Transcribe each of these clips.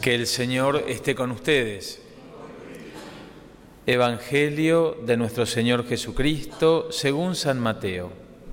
Que el Señor esté con ustedes. Evangelio de nuestro Señor Jesucristo según San Mateo.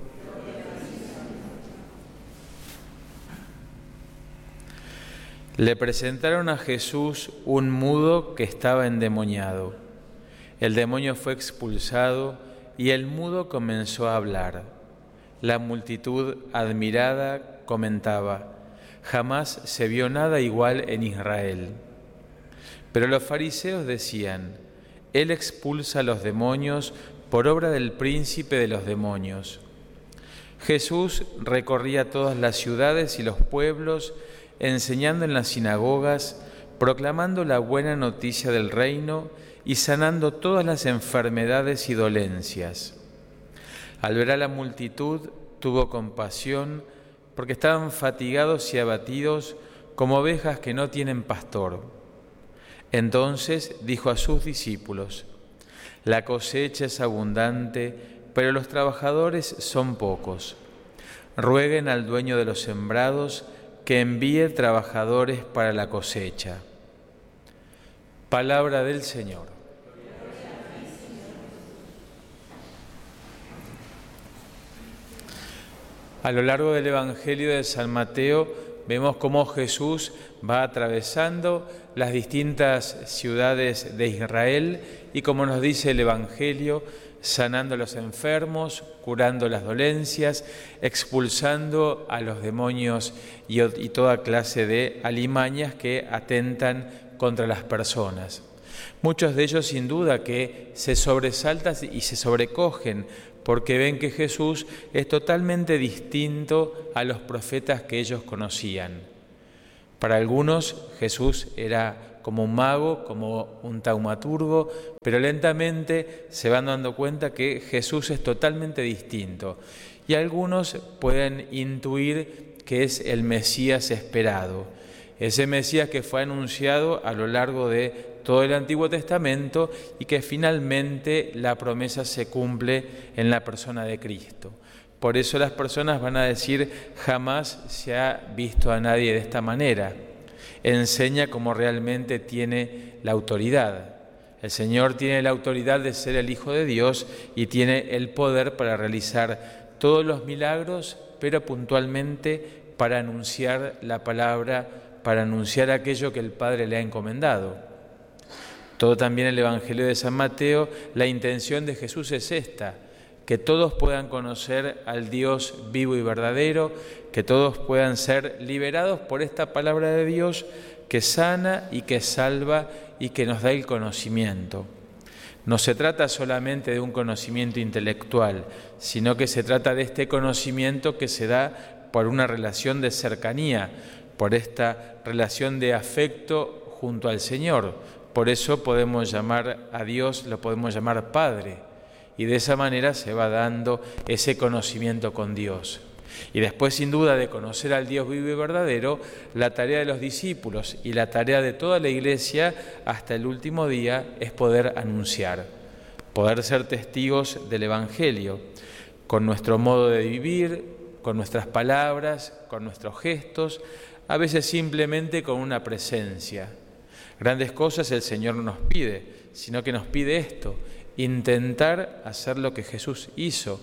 Le presentaron a Jesús un mudo que estaba endemoniado. El demonio fue expulsado y el mudo comenzó a hablar. La multitud, admirada, comentaba: «Jamás se vio nada igual en Israel». Pero los fariseos decían: «Él expulsa a los demonios por obra del príncipe de los demonios». Jesús recorría todas las ciudades y los pueblos, enseñando en las sinagogas, proclamando la buena noticia del reino y sanando todas las enfermedades y dolencias. Al ver a la multitud, tuvo compasión, porque estaban fatigados y abatidos como ovejas que no tienen pastor. Entonces dijo a sus discípulos: «La cosecha es abundante, pero los trabajadores son pocos. Rueguen al dueño de los sembrados que envíe trabajadores para la cosecha». Palabra del Señor. A lo largo del Evangelio de San Mateo vemos cómo Jesús va atravesando las distintas ciudades de Israel y, como nos dice el Evangelio, sanando a los enfermos, curando las dolencias, expulsando a los demonios y toda clase de alimañas que atentan contra las personas. Muchos de ellos sin duda que se sobresaltan y se sobrecogen porque ven que Jesús es totalmente distinto a los profetas que ellos conocían. Para algunos Jesús era como un mago, como un taumaturgo, pero lentamente se van dando cuenta que Jesús es totalmente distinto. Y algunos pueden intuir que es el Mesías esperado, ese Mesías que fue anunciado a lo largo de todo el Antiguo Testamento y que finalmente la promesa se cumple en la persona de Cristo. Por eso las personas van a decir: jamás se ha visto a nadie de esta manera. Enseña cómo realmente tiene la autoridad. El Señor tiene la autoridad de ser el Hijo de Dios y tiene el poder para realizar todos los milagros, pero puntualmente para anunciar la palabra, para anunciar aquello que el Padre le ha encomendado. Todo también el Evangelio de San Mateo, la intención de Jesús es esta: que todos puedan conocer al Dios vivo y verdadero, que todos puedan ser liberados por esta palabra de Dios que sana y que salva y que nos da el conocimiento. No se trata solamente de un conocimiento intelectual, sino que se trata de este conocimiento que se da por una relación de cercanía, por esta relación de afecto junto al Señor. Por eso podemos llamar a Dios, lo podemos llamar Padre, y de esa manera se va dando ese conocimiento con Dios. Y después, sin duda, de conocer al Dios vivo y verdadero, la tarea de los discípulos y la tarea de toda la Iglesia hasta el último día es poder anunciar, poder ser testigos del Evangelio, con nuestro modo de vivir, con nuestras palabras, con nuestros gestos, a veces simplemente con una presencia. Grandes cosas el Señor no nos pide, sino que nos pide esto: intentar hacer lo que Jesús hizo,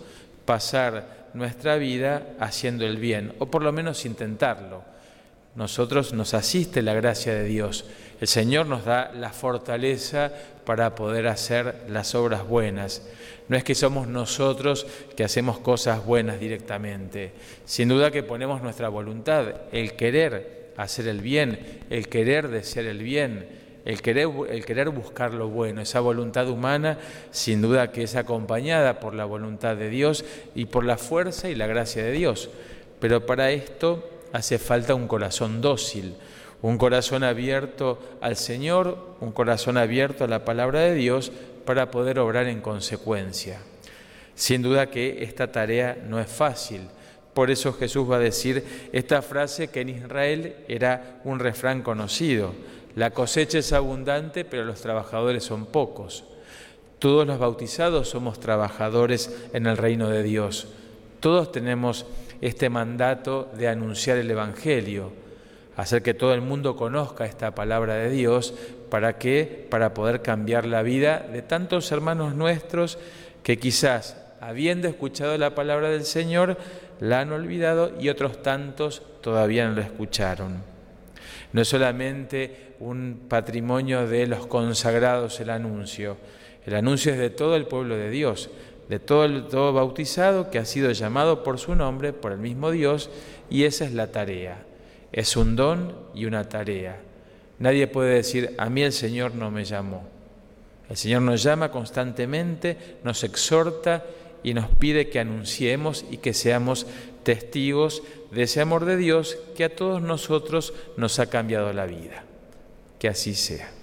pasar nuestra vida haciendo el bien, o por lo menos intentarlo. Nosotros nos asiste la gracia de Dios. El Señor nos da la fortaleza para poder hacer las obras buenas. No es que somos nosotros que hacemos cosas buenas directamente. Sin duda que ponemos nuestra voluntad, el querer hacer el bien, el querer desear el bien, el querer buscar lo bueno. Esa voluntad humana sin duda que es acompañada por la voluntad de Dios y por la fuerza y la gracia de Dios. Pero para esto hace falta un corazón dócil, un corazón abierto al Señor, un corazón abierto a la palabra de Dios para poder obrar en consecuencia. Sin duda que esta tarea no es fácil. Por eso Jesús va a decir esta frase que en Israel era un refrán conocido: la cosecha es abundante, pero los trabajadores son pocos. Todos los bautizados somos trabajadores en el reino de Dios. Todos tenemos este mandato de anunciar el Evangelio. hacer que todo el mundo conozca esta palabra de Dios. ¿Para qué? Para poder cambiar la vida de tantos hermanos nuestros que quizás, habiendo escuchado la palabra del Señor, la han olvidado y otros tantos todavía no la escucharon. No es solamente un patrimonio de los consagrados el anuncio es de todo el pueblo de Dios, de todo bautizado que ha sido llamado por su nombre, por el mismo Dios, y esa es la tarea. Es un don y una tarea. Nadie puede decir, a mí el Señor no me llamó. El Señor nos llama constantemente, nos exhorta y nos pide que anunciemos y que seamos testigos de ese amor de Dios que a todos nosotros nos ha cambiado la vida. Que así sea.